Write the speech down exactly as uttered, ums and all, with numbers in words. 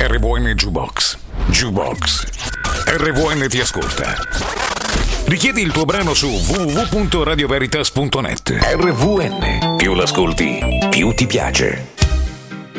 R V N Jukebox. Jukebox. R V N ti ascolta. Richiedi il tuo brano su w w w punto radio veritas punto net. R V N. Più l'ascolti, più ti piace.